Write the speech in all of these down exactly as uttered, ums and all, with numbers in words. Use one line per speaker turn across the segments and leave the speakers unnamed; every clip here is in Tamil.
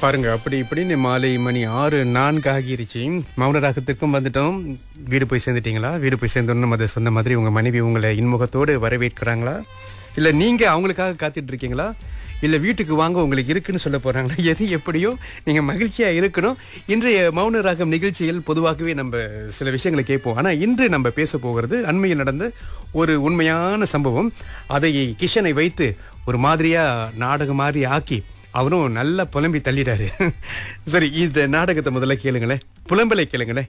பாருங்க அப்படி இப்படின்னு மாலை மணி ஆறு நான்கு ஆகிருச்சு. மௌன ராகத்திற்கும் வந்துட்டோம். வீடு போய் சேர்ந்துட்டீங்களா? வீடு போய் சேர்ந்தோன்னு அதை சொன்ன மாதிரி உங்க மனைவி உங்களை இன்முகத்தோடு வரவேற்கிறாங்களா? இல்ல நீங்க அவங்களுக்காக காத்துட்டு இருக்கீங்களா? இல்ல வீட்டுக்கு வாங்க உங்களுக்கு இருக்குன்னு சொல்ல போறாங்களா? எது எப்படியோ நீங்க மகிழ்ச்சியா இருக்கணும். இன்றைய மௌன ராகம் நிகழ்ச்சியில் பொதுவாகவே நம்ம சில விஷயங்களை கேட்போம். ஆனா இன்று நம்ம பேச போகிறது அண்மையில் நடந்த ஒரு உண்மையான சம்பவம். அதை கிஷனை வைத்து ஒரு மாதிரியா நாடகம் மாதிரி ஆக்கி அவரும் நல்லா புலம்பி தள்ளிடாரு. சரி, இந்த நாடகத்தை முதல்ல கேளுங்களேன், புலம்பலை கேளுங்களேன்.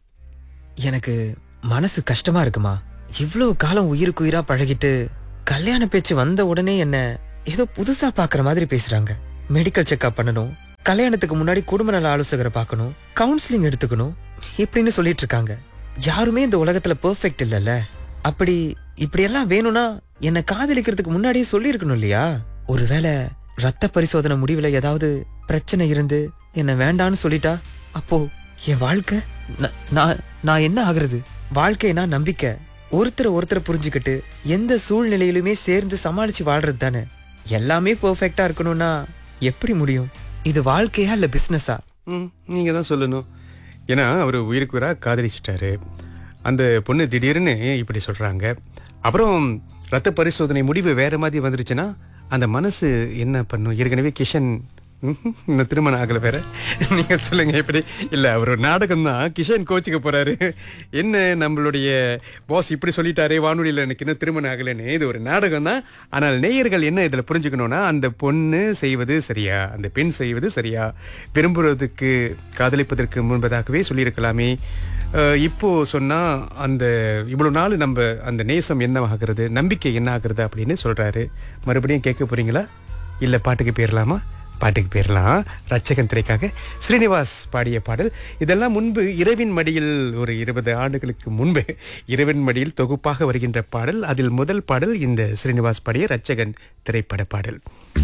எனக்கு மனசு கஷ்டமா இருக்குமா. இவ்வளவு காலம் உயிருக்கு உயிரா பழகிட்டு கல்யாண பேச்சு வந்த உடனே என்ன ஏதோ புதுசா பாக்குற மாதிரி பேசுறாங்க. மெடிக்கல் செக்அப் பண்ணணும், கல்யாணத்துக்கு முன்னாடி குடும்ப நல ஆலோசகரை பார்க்கணும், கவுன்சிலிங் எடுத்துக்கணும் இப்படின்னு சொல்லிட்டு இருக்காங்க. யாருமே இந்த உலகத்துல பெர்ஃபெக்ட் இல்லல்ல. அப்படி இப்படி எல்லாம் வேணும்னா என்ன காதலிக்கிறதுக்கு முன்னாடியே சொல்லி இருக்கணும் இல்லையா? ஒருவேளை ரத்த பரிசோதனை முடிவுல ஏதாவது பிரச்சனை இருந்து என்ன வேண்டான்னு சொல்லிட்டா அப்போ என் வாழ்க்கை ந- நான் நான் என்ன ஆகுறது? வாழ்க்கைனா நம்பிக்கை, ஒருத்தரை ஒருத்தரை புரிஞ்சுக்கிட்டு எந்த சூழ்நிலையிலுமே சேர்ந்து சமாளிச்சு வாழ்றது தானே. எல்லாமே பெர்ஃபெக்ட்டா இருக்கணும்னா எப்படி முடியும்? இது வாழ்க்கையா இல்ல பிசினஸா?
ம், நீங்க தான் சொல்லணும். ஏன்னா அவர் உயிருக்கு உயிரா காதலிச்சிட்டாரு. அந்த பொண்ணு திடீர்னு இப்படி சொல்றாங்க. அப்புறம் ரத்த பரிசோதனை முடிவு வேற மாதிரி வந்துருச்சுன்னா அந்த மனசு என்ன பண்ணும்? ஏற்கனவே கிஷன் ம்ஹும், இன்னும் திருமணம் ஆகல வேற. நீங்க சொல்லுங்க எப்படி? இல்ல அவர் ஒரு நாடகம் தான், கிஷன் கோச்சுக்க போறாரு. என்ன நம்மளுடைய பாஸ் இப்படி சொல்லிட்டாரே வானொலியில் எனக்கு இன்னும் திருமணம் ஆகலைன்னு. இது ஒரு நாடகம் தான். ஆனால் நேயர்கள் என்ன இதுல புரிஞ்சுக்கணும்னா, அந்த பொண்ணு செய்வது சரியா, அந்த பெண் செய்வது சரியா, விரும்புறதுக்கு காதலிப்பதற்கு முன்பதாகவே சொல்லியிருக்கலாமே. அஹ், இப்போ சொன்னா அந்த இவ்வளவு நாள் நம்ம அந்த நேசம் என்ன ஆகிறது, நம்பிக்கை என்ன ஆகுறது அப்படின்னு சொல்றாரு. மறுபடியும் கேட்க போறீங்களா? இல்ல பாட்டுக்கு போயிடலாமா? பாட்டுக்கு போயிடலாம். ரட்சகன் திரைக்காக ஸ்ரீனிவாஸ் பாடிய பாடல். இதெல்லாம் முன்பு இரவின் மடியில் ஒரு இருபது ஆண்டுகளுக்கு முன்பு இரவின் மடியில் தொகுப்பாக வருகின்ற பாடல். அதில் முதல் பாடல் இந்த ஸ்ரீனிவாஸ் பாடிய ரட்சகன் திரைப்பட பாடல்.